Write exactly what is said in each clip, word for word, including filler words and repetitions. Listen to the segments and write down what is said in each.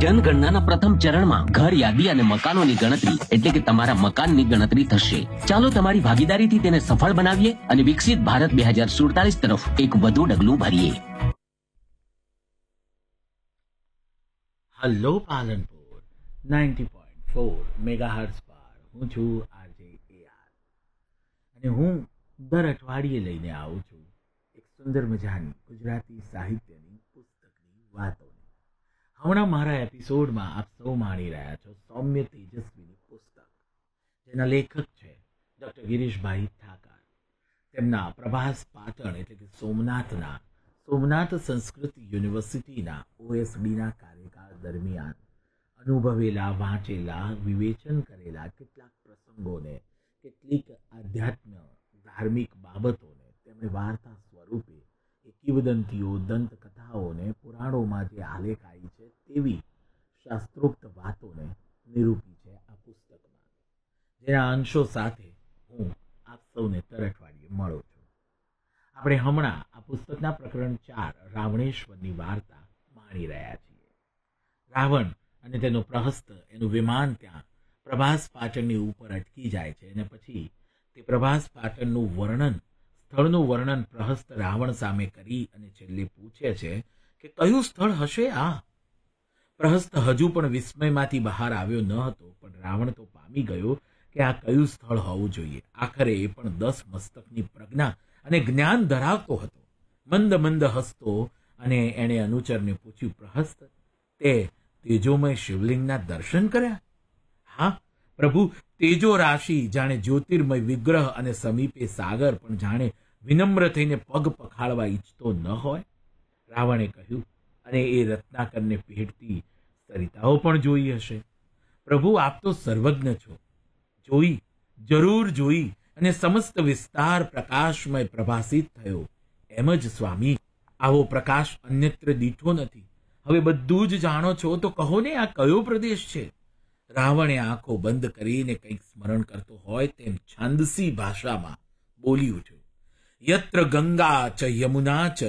જનગણનાના પ્રથમ ચરણમાં ઘર યાદી અને મકાનોની ગણતરી એટલે કે તમારા મકાનની ગણતરી થશે. ચાલો તમારી ભાગીદારીથી તેને સફળ બનાવીએ અને વિકસિત ભારત બે હજાર સુડતાલીસ તરફ એક વધુ ડગલું ભરીએ. Hello Palanpur ninety point four megahertz પર હું છું આરજે એઆર અને હું દર અઠવાડિયે લઈને આવું છું એક સુંદર મજાની ગુજરાતી સાહિત્યની પુસ્તકની વાતોને. હમણાં મારા એપિસોડમાં આપ સૌ માણી રહ્યા છો સૌમ્ય તેજસ્વીની પુસ્તક, જેના લેખક છે ડૉક્ટર ગિરીશભાઈ ઠાકર. તેમના પ્રભાસ પાટણ એટલે કે સોમનાથના સોમનાથ સંસ્કૃત યુનિવર્સિટીના ઓએસડીના કાર્યકાળ દરમિયાન અનુભવેલા, વાંચેલા, વિવેચન કરેલા કેટલાક પ્રસંગોને, કેટલીક આધ્યાત્મ ધાર્મિક બાબતોને તેમણે વાર્તા સ્વરૂપે એ કિંવદંતીઓ, દંતકથાઓને, પુરાણોમાં જે આલેખ આવી છે તેવી શાસ્ત્રોક્ત વાતોને નિરૂપી છે આ પુસ્તકમાં, જેના અંશો સાથે હું આપ સૌને દર અઠવાડિયે મળું છું. આપણે હમણાં આ પુસ્તકના પ્રકરણ ચાર રાવણેશ્વરની વાર્તા માણી રહ્યા છીએ. રાવણ અને તેનો પ્રહસ્ત, એનું વિમાન ત્યાં પ્રભાસ પાટણની ઉપર અટકી જાય છે અને પછી તે પ્રભાસ પાટણનું વર્ણન, સ્થળનું વર્ણન પ્રહસ્ત રાવણ સામે કરી અને છેલ્લે પૂછે છે કે કયું સ્થળ હશે આ? પ્રહસ્ત હજુ પણ વિસ્મયમાંથી બહાર આવ્યો ન હતો, પણ રાવણ તો પામી ગયો કે આ કયું સ્થળ હોવું જોઈએ. આખરે એ પણ દસ મસ્તકની પ્રજ્ઞા અને જ્ઞાન ધરાવતો હતો. મંદ મંદ હસતો અને એણે અનુચરને પૂછ્યું, પ્રહસ્ત, તે તેજોમય શિવલિંગના દર્શન કર્યા? હા પ્રભુ, તેજો રાશિ જાણે જ્યોતિર્મય વિગ્રહ અને સમીપે સાગર પણ જાણે વિનમ્ર થઈને પગ પખાળવા ઈચ્છતો ન હોય. રાવણે કહ્યું, અને એ રત્નાકરને ભેટતી સરિતાઓ પણ જોઈ હશે. પ્રભુ, આપ તો સર્વજ્ઞ છો. જોઈ, જરૂર જોઈ, અને સમસ્ત વિસ્તાર પ્રકાશમય પ્રભાસિત થયો. એમ જ સ્વામી, આવો પ્રકાશ અન્યત્ર દીઠો નથી. હવે બધું જ જાણો છો તો કહો ને, આ કયો પ્રદેશ છે? રાવણે આંખો બંધ કરીને કંઈક સ્મરણ કરતો હોય તેમ છાંદસી ભાષામાં બોલી ઉઠ્યો, યત્ર ગંગા ચ યમુના ચ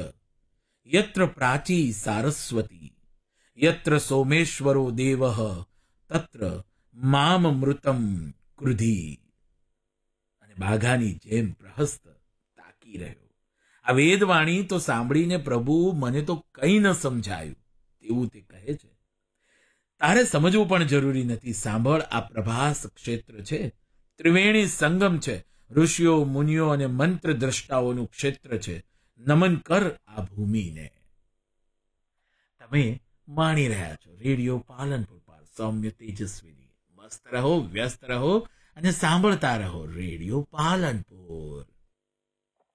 યત્ર પ્રાચી સારસ્વતી યત્ર સોમેશ્વરો દેવઃ તત્ર મામ મૃતમ ક્રુધી. અને બાઘાની જેમ પ્રહસ્ત તાકી રહ્યો. આ વેદવાણી તો સાંભળીને પ્રભુ મને તો કંઈ ન સમજાયું તેવું તે કહે છે. તારે સમજવું પણ જરૂરી નથી. સાંભળ, આ પ્રભાસ ક્ષેત્ર છે, ત્રિવેણી સંગમ છે, ઋષિઓ, મુનિઓ અને મંત્ર દ્રષ્ટાઓનું ક્ષેત્ર છે. નમન કર આ ભૂમિને. તમે માણી રહ્યા છો રેડિયો પાલનપુર પર સૌમ્ય તેજસ્વીની. મસ્ત રહો, વ્યસ્ત રહો અને સાંભળતા રહો રેડિયો પાલનપુર.